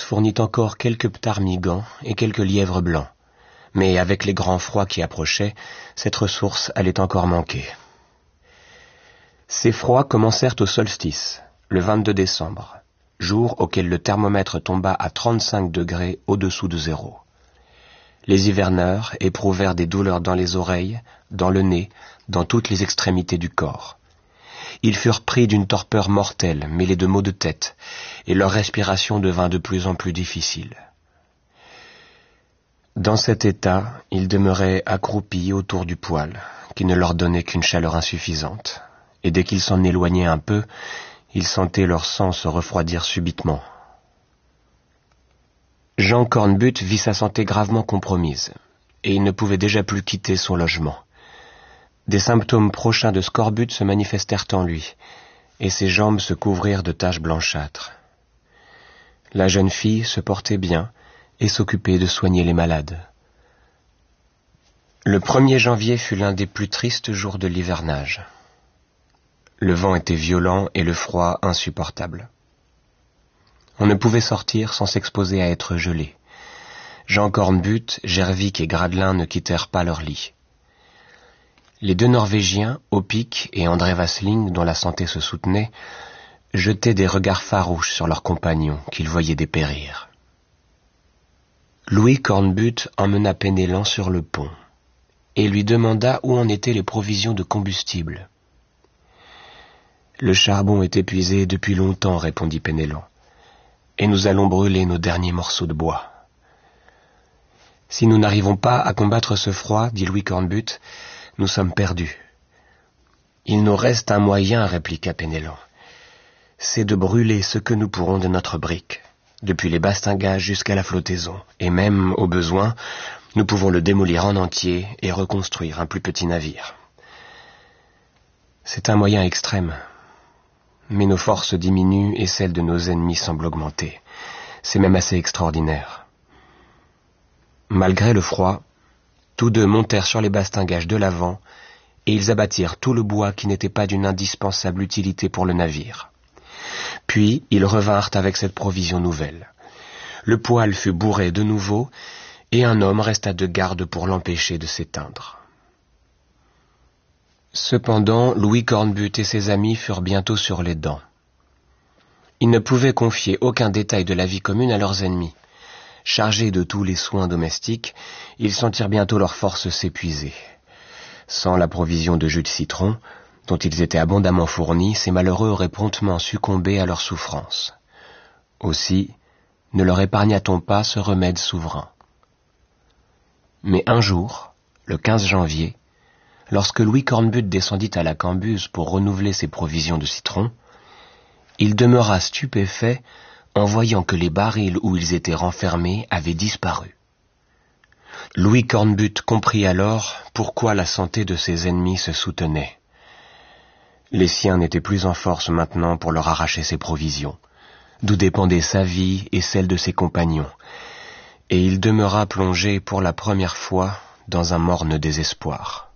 fournit encore quelques ptarmigans et quelques lièvres blancs, mais avec les grands froids qui approchaient, cette ressource allait encore manquer. Ces froids commencèrent au solstice, le 22 décembre, jour auquel le thermomètre tomba à 35 degrés au-dessous de zéro. Les hiverneurs éprouvèrent des douleurs dans les oreilles, dans le nez, dans toutes les extrémités du corps. Ils furent pris d'une torpeur mortelle, mêlée de maux de tête, et leur respiration devint de plus en plus difficile. Dans cet état, ils demeuraient accroupis autour du poêle, qui ne leur donnait qu'une chaleur insuffisante, et dès qu'ils s'en éloignaient un peu, ils sentaient leur sang se refroidir subitement. Jean Cornbutte vit sa santé gravement compromise, et il ne pouvait déjà plus quitter son logement. Des symptômes prochains de scorbut se manifestèrent en lui, et ses jambes se couvrirent de taches blanchâtres. La jeune fille se portait bien et s'occupait de soigner les malades. Le 1er janvier fut l'un des plus tristes jours de l'hivernage. Le vent était violent et le froid insupportable. On ne pouvait sortir sans s'exposer à être gelé. Jean Cornbutte, Gervik et Gradelin ne quittèrent pas leur lit. Les 2 Norvégiens, Opic et André Vasling, dont la santé se soutenait, jetaient des regards farouches sur leurs compagnons qu'ils voyaient dépérir. Louis Cornbutte emmena Penellan sur le pont et lui demanda où en étaient les provisions de combustible. « Le charbon est épuisé depuis longtemps, répondit Penellan, et nous allons brûler nos derniers morceaux de bois. »« Si nous n'arrivons pas à combattre ce froid, dit Louis Cornbutte, nous sommes perdus. »« Il nous reste un moyen, répliqua Penellan. C'est de brûler ce que nous pourrons de notre brique, depuis les bastingages jusqu'à la flottaison, et même, au besoin, nous pouvons le démolir en entier et reconstruire un plus petit navire. C'est un moyen extrême, mais nos forces diminuent et celles de nos ennemis semblent augmenter. C'est même assez extraordinaire. » Malgré le froid, tous 2 montèrent sur les bastingages de l'avant et ils abattirent tout le bois qui n'était pas d'une indispensable utilité pour le navire. Puis ils revinrent avec cette provision nouvelle. Le poêle fut bourré de nouveau et un homme resta de garde pour l'empêcher de s'éteindre. Cependant, Louis Cornbutte et ses amis furent bientôt sur les dents. Ils ne pouvaient confier aucun détail de la vie commune à leurs ennemis. Chargés de tous les soins domestiques, ils sentirent bientôt leurs forces s'épuiser. Sans la provision de jus de citron, dont ils étaient abondamment fournis, ces malheureux auraient promptement succombé à leurs souffrances. Aussi, ne leur épargna-t-on pas ce remède souverain. Mais un jour, le 15 janvier, lorsque Louis Cornbutte descendit à la Cambuse pour renouveler ses provisions de citron, il demeura stupéfait en voyant que les barils où ils étaient renfermés avaient disparu. Louis Cornbutte comprit alors pourquoi la santé de ses ennemis se soutenait. Les siens n'étaient plus en force maintenant pour leur arracher ses provisions, d'où dépendait sa vie et celle de ses compagnons, et il demeura plongé pour la première fois dans un morne désespoir.